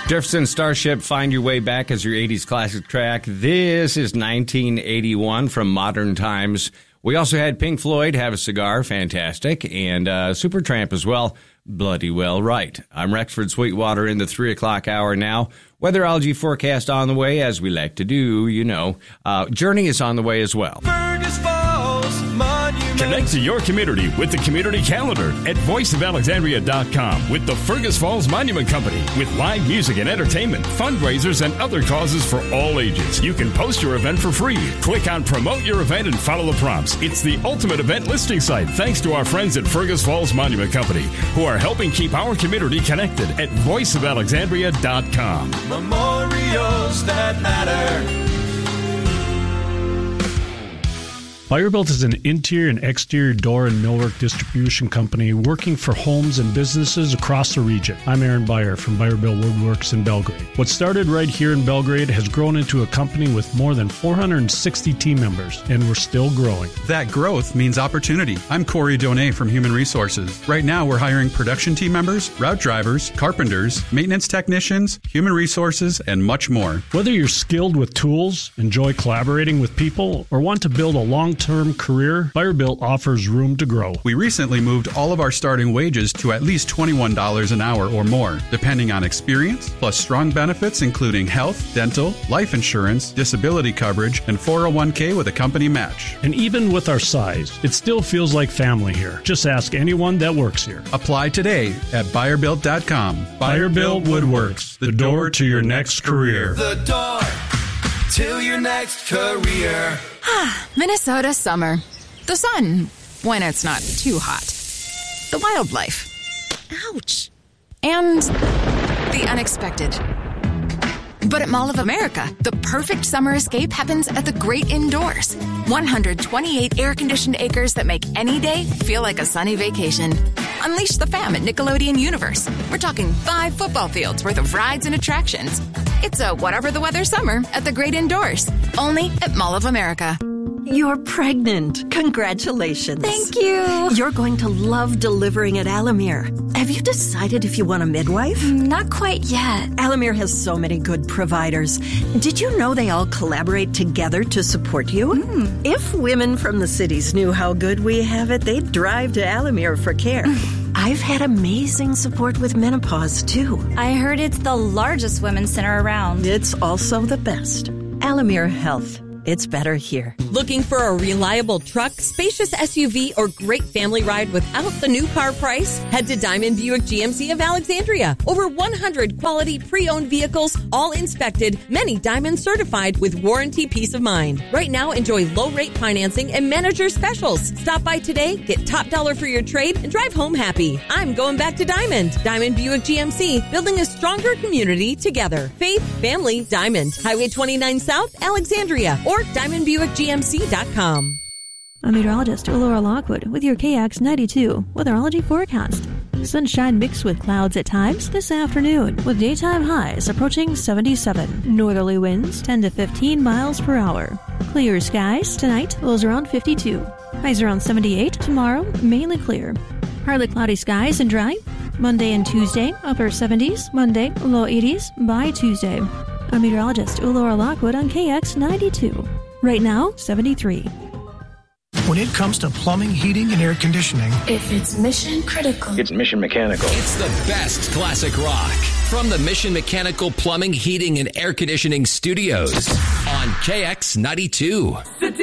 Jefferson Starship, Find Your Way Back as your 80s classic track. This is 1981 from Modern Times. We also had Pink Floyd, Have a Cigar, fantastic, and Supertramp as well, Bloody Well Right. I'm Rexford Sweetwater in the 3 o'clock hour now. Weatherology forecast on the way, as we like to do, you know. Journey is on the way as well. Fergus Falls Monument. Connect to your community with the community calendar at voiceofalexandria.com with the Fergus Falls Monument Company with live music and entertainment, fundraisers, and other causes for all ages. You can post your event for free. Click on Promote Your Event and follow the prompts. It's the ultimate event listing site thanks to our friends at Fergus Falls Monument Company who are helping keep our community connected at voiceofalexandria.com. Memorials that matter. Buyerbuilt is an interior and exterior door and millwork distribution company working for homes and businesses across the region. I'm Aaron Byer from Buyerbuilt Woodworks in Belgrade. What started right here in Belgrade has grown into a company with more than 460 team members, and we're still growing. That growth means opportunity. I'm Corey Donay from Human Resources. Right now, we're hiring production team members, route drivers, carpenters, maintenance technicians, human resources, and much more. Whether you're skilled with tools, enjoy collaborating with people, or want to build a long-term career, Buyerbuilt offers room to grow. We recently moved all of our starting wages to at least $21 an hour or more, depending on experience, plus strong benefits including health, dental, life insurance, disability coverage, and 401k with a company match. And even with our size, it still feels like family here. Just ask anyone that works here. Apply today at Buyerbuilt.com. Buyerbuilt Woodworks, the door to your next career. The door to your next career. Minnesota summer. The sun, when it's not too hot. The wildlife. Ouch. And the unexpected. But at Mall of America, the perfect summer escape happens at the great indoors. 128 air-conditioned acres that make any day feel like a sunny vacation. Unleash the fam at Nickelodeon Universe. We're talking 5 football fields worth of rides and attractions. It's a whatever the weather summer at the great indoors. Only at Mall of America. You're pregnant. Congratulations. Thank you. You're going to love delivering at Alamere. Have you decided if you want a midwife? Not quite yet. Alamere has so many good providers. Did you know they all collaborate together to support you? If women from the cities knew how good we have it, they'd drive to Alamere for care. I've had amazing support with menopause, too. I heard it's the largest women's center around. It's also the best. Alamere Health. It's better here. Looking for a reliable truck, spacious SUV, or great family ride without the new car price? Head to Diamond Buick GMC of Alexandria. Over 100 quality pre-owned vehicles, all inspected, many Diamond certified with warranty peace of mind. Right now, enjoy low-rate financing and manager specials. Stop by today, get top dollar for your trade, and drive home happy. I'm going back to Diamond. Diamond Buick GMC, building a stronger community together. Faith, family, Diamond. Highway 29 South, Alexandria. Or DiamondBuickGMC.com. I'm meteorologist Laura Lockwood with your KX92 weatherology forecast. Sunshine mixed with clouds at times this afternoon, with daytime highs approaching 77. Northerly winds 10 to 15 miles per hour. Clear skies tonight, lows around 52. Highs around 78 tomorrow, mainly clear. Partly cloudy skies and dry. Monday and Tuesday, upper 70s. Monday, low 80s by Tuesday. I'm meteorologist Laura Lockwood on KX92. Right now, 73. When it comes to plumbing, heating, and air conditioning, if it's mission critical, it's Mission Mechanical. It's the best classic rock from the Mission Mechanical Plumbing, Heating, and Air Conditioning Studios on KX92.